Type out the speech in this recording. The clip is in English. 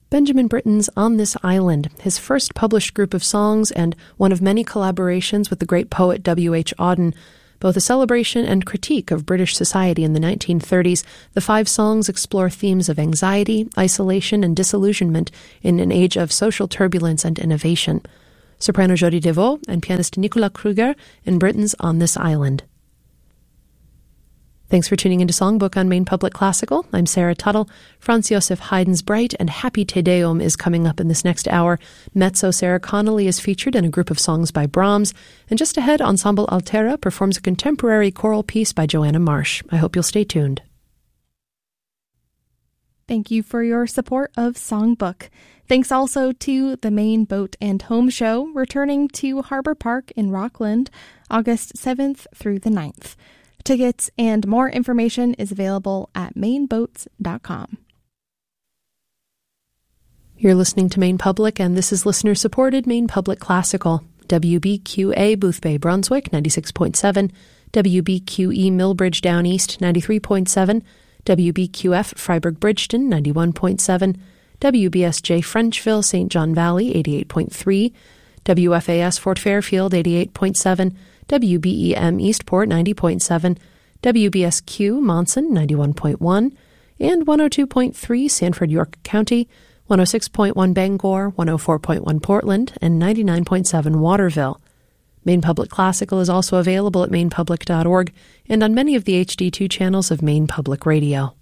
Benjamin Britten's On This Island, his first published group of songs and one of many collaborations with the great poet W.H. Auden. Both a celebration and critique of British society in the 1930s, the 5 songs explore themes of anxiety, isolation, and disillusionment in an age of social turbulence and innovation. Soprano Jody Deveau and pianist Nicolas Kruger in Britten's On This Island. Thanks for tuning into Songbook on Maine Public Classical. I'm Sarah Tuttle. Franz Josef Haydn's Bright and Happy Te Deum is coming up in this next hour. Mezzo Sarah Connolly is featured in a group of songs by Brahms. And just ahead, Ensemble Altera performs a contemporary choral piece by Joanna Marsh. I hope you'll stay tuned. Thank you for your support of Songbook. Thanks also to the Maine Boat and Home Show, returning to Harbor Park in Rockland, August 7th through the 9th. Tickets and more information is available at mainboats.com. You're listening to Maine Public, and this is listener-supported Maine Public Classical. WBQA Boothbay Brunswick, 96.7, WBQE Millbridge Down East, 93.7, WBQF Freiburg Bridgeton, 91.7, WBSJ Frenchville St. John Valley, 88.3, WFAS Fort Fairfield, 88.7, WBEM Eastport 90.7, WBSQ Monson 91.1, and 102.3 Sanford York County, 106.1 Bangor, 104.1 Portland, and 99.7 Waterville. Maine Public Classical is also available at mainepublic.org and on many of the HD2 channels of Maine Public Radio.